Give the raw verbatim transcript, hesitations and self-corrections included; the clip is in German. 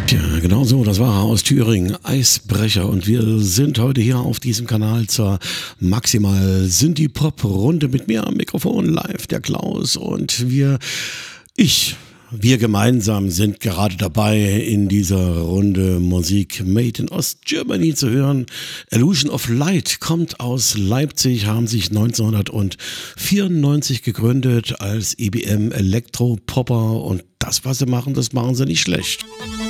Tja, genau so, das war er aus Thüringen, Eisbrecher. Und wir sind heute hier auf diesem Kanal zur maximal Synthie-Pop-Runde mit mir am Mikrofon live, der Klaus. Und wir, ich, wir gemeinsam sind gerade dabei, in dieser Runde Musik Made in Ostgermany zu hören. Illusion of Light kommt aus Leipzig, haben sich neunzehnhundertvierundneunzig gegründet als E B M Elektro-Popper und das, was sie machen, das machen sie nicht schlecht.